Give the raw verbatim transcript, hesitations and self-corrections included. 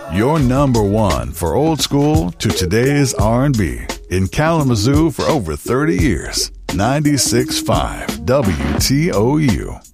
Your number one for old school to today's R and B. In Kalamazoo for over thirty years. ninety-six point five W T O U.